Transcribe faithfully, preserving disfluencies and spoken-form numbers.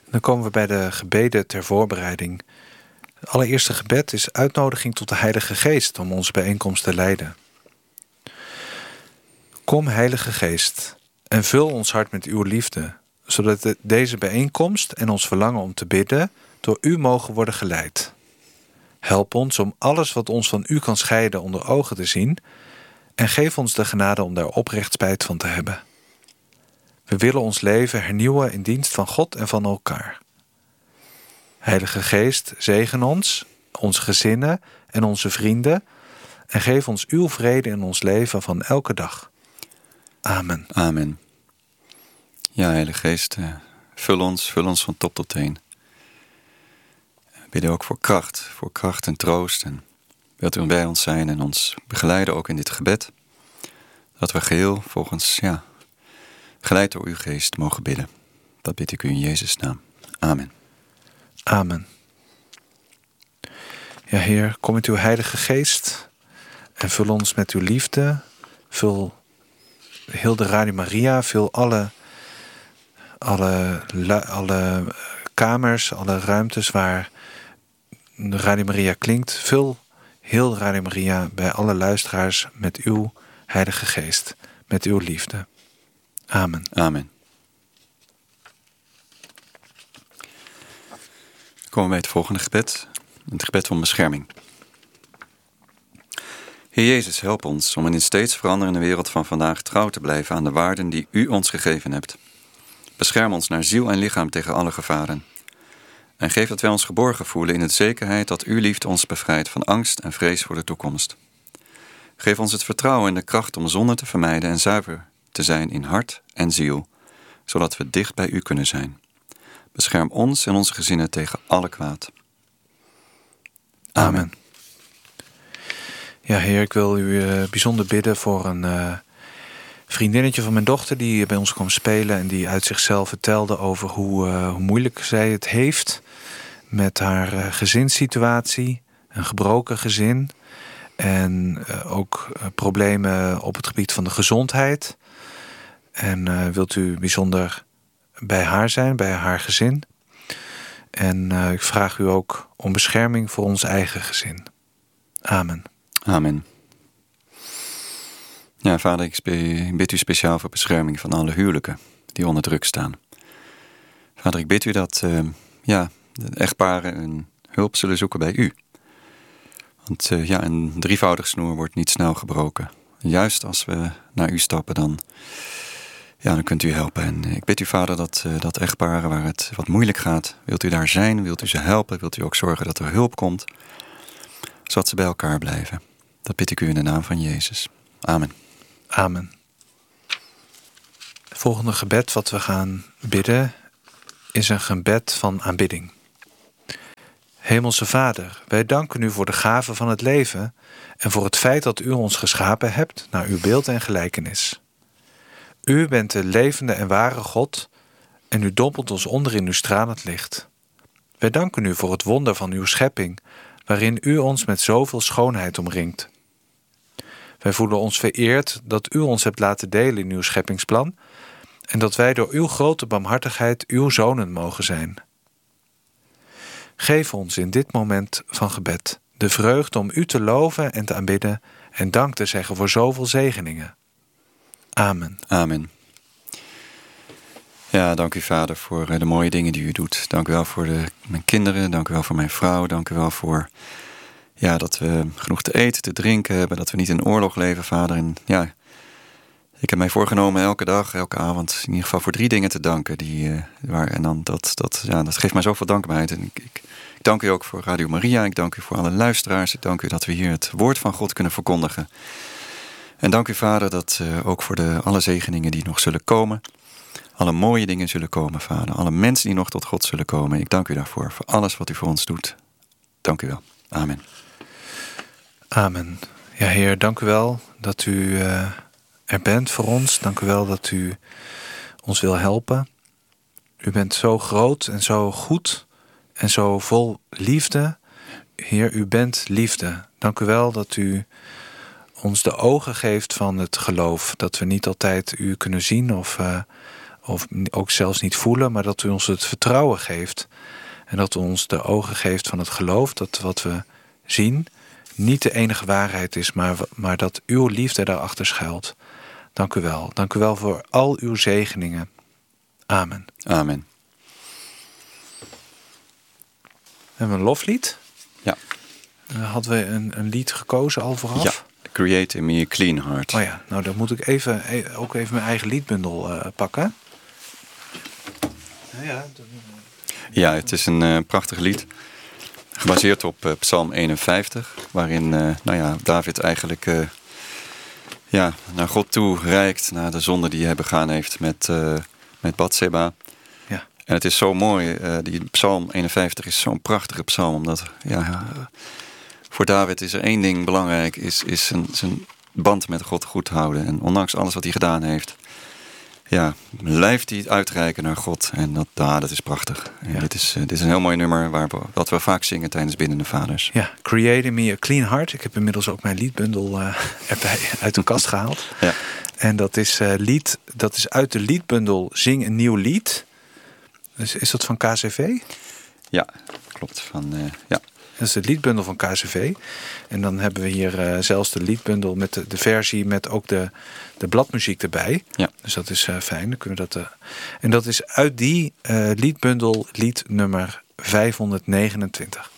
Dan komen we bij de gebeden ter voorbereiding. Het allereerste gebed is uitnodiging tot de Heilige Geest om onze bijeenkomst te leiden. Kom, Heilige Geest, en vul ons hart met uw liefde, zodat de, deze bijeenkomst en ons verlangen om te bidden door u mogen worden geleid. Help ons om alles wat ons van u kan scheiden onder ogen te zien en geef ons de genade om daar oprecht spijt van te hebben. We willen ons leven hernieuwen in dienst van God en van elkaar. Heilige Geest, zegen ons, onze gezinnen en onze vrienden en geef ons uw vrede in ons leven van elke dag. Amen. Amen. Ja, Heilige Geest, uh, vul ons, vul ons van top tot teen. We bidden ook voor kracht, voor kracht en troost. En wilt u bij ons zijn en ons begeleiden ook in dit gebed. Dat we geheel volgens, ja, geleid door uw geest mogen bidden. Dat bid ik u in Jezus' naam. Amen. Amen. Ja, Heer, kom met uw Heilige Geest en vul ons met uw liefde. Vul heel de Radio Maria, vul alle, alle, alle kamers, alle ruimtes waar de Radio Maria klinkt. Vul heel Radio Maria bij alle luisteraars met uw Heilige Geest, met uw liefde. Amen. Amen. Dan komen we bij het volgende gebed. Het gebed van bescherming. Heer Jezus, help ons om in een steeds veranderende wereld van vandaag trouw te blijven aan de waarden die u ons gegeven hebt. Bescherm ons naar ziel en lichaam tegen alle gevaren. En geef dat wij ons geborgen voelen in de zekerheid dat uw liefde ons bevrijdt van angst en vrees voor de toekomst. Geef ons het vertrouwen en de kracht om zonde te vermijden en zuiver te zijn in hart en ziel, zodat we dicht bij u kunnen zijn. Bescherm ons en onze gezinnen tegen alle kwaad. Amen. Amen. Ja, Heer, ik wil u uh, bijzonder bidden voor een uh, vriendinnetje van mijn dochter die bij ons kwam spelen en die uit zichzelf vertelde over hoe, uh, hoe moeilijk zij het heeft met haar uh, gezinssituatie, een gebroken gezin en uh, ook uh, problemen op het gebied van de gezondheid. En uh, wilt u bijzonder bij haar zijn, bij haar gezin. En uh, ik vraag u ook om bescherming voor ons eigen gezin. Amen. Amen. Ja, Vader, ik spe- bid u speciaal voor bescherming van alle huwelijken die onder druk staan. Vader, ik bid u dat uh, ja, de echtparen een hulp zullen zoeken bij u. Want uh, ja, een drievoudig snoer wordt niet snel gebroken. Juist als we naar u stappen, dan, ja, dan kunt u helpen. En ik bid u, Vader, dat, uh, dat echtparen waar het wat moeilijk gaat, wilt u daar zijn, wilt u ze helpen, wilt u ook zorgen dat er hulp komt, zodat ze bij elkaar blijven. Dat bid ik u in de naam van Jezus. Amen. Amen. Het volgende gebed wat we gaan bidden is een gebed van aanbidding. Hemelse Vader, wij danken u voor de gave van het leven en voor het feit dat u ons geschapen hebt naar uw beeld en gelijkenis. U bent de levende en ware God en u dompelt ons onder in uw stralend licht. Wij danken u voor het wonder van uw schepping, waarin u ons met zoveel schoonheid omringt. Wij voelen ons vereerd dat u ons hebt laten delen in uw scheppingsplan en dat wij door uw grote barmhartigheid uw zonen mogen zijn. Geef ons in dit moment van gebed de vreugde om u te loven en te aanbidden en dank te zeggen voor zoveel zegeningen. Amen. Amen. Ja, dank u, Vader, voor de mooie dingen die u doet. Dank u wel voor de, mijn kinderen, dank u wel voor mijn vrouw, dank u wel voor ja, dat we genoeg te eten, te drinken hebben, dat we niet in oorlog leven, Vader. En ja, ik heb mij voorgenomen elke dag, elke avond, in ieder geval voor drie dingen te danken. Die, uh, waar, en dan dat, dat, ja, dat geeft mij zoveel dankbaarheid. En ik, ik, ik dank u ook voor Radio Maria, ik dank u voor alle luisteraars, ik dank u dat we hier het woord van God kunnen verkondigen. En dank u, Vader, dat uh, ook voor de, alle zegeningen die nog zullen komen, alle mooie dingen zullen komen, Vader. Alle mensen die nog tot God zullen komen. Ik dank u daarvoor, voor alles wat u voor ons doet. Dank u wel. Amen. Amen. Ja, Heer, dank u wel dat u uh, er bent voor ons. Dank u wel dat u ons wil helpen. U bent zo groot en zo goed en zo vol liefde. Heer, u bent liefde. Dank u wel dat u ons de ogen geeft van het geloof. Dat we niet altijd u kunnen zien of, uh, of ook zelfs niet voelen, maar dat u ons het vertrouwen geeft. En dat u ons de ogen geeft van het geloof, dat wat we zien niet de enige waarheid is, maar, maar dat uw liefde daarachter schuilt. Dank u wel. Dank u wel voor al uw zegeningen. Amen. Amen. Hebben we een loflied? Ja. Uh, hadden we een, een lied gekozen al vooraf? Ja. Create in me a clean heart. Oh ja, nou dan moet ik even, ook even mijn eigen liedbundel uh, pakken. Ja, ja. Ja, het is een uh, prachtig lied. Gebaseerd op uh, Psalm eenenvijftig. Waarin uh, nou ja, David eigenlijk uh, ja, naar God toe reikt. Naar de zonde die hij begaan heeft met, uh, met Batseba. Ja. En het is zo mooi. Uh, die Psalm eenenvijftig is zo'n prachtige psalm. Omdat ja, uh, voor David is er één ding belangrijk. Is, is zijn, zijn band met God goed houden. En ondanks alles wat hij gedaan heeft. Ja, blijft hij uitreiken naar God. En dat, ah, dat is prachtig. En ja. dit, is, uh, dit is een heel mooi nummer waar we, wat we vaak zingen tijdens Biddende Vaders. Ja, Create in me a clean heart. Ik heb inmiddels ook mijn liedbundel uh, erbij uit de kast gehaald. Ja. En dat is, uh, lied, dat is uit de liedbundel Zing een nieuw lied. Dus is dat van K C V? Ja, klopt. Van, uh, ja. Dat is de liedbundel van K C V. En dan hebben we hier uh, zelfs de liedbundel met de, de versie met ook de, de bladmuziek erbij. Ja. Dus dat is uh, fijn. Dan kunnen we dat, uh... En dat is uit die uh, liedbundel lied nummer vijfhonderdnegenentwintig.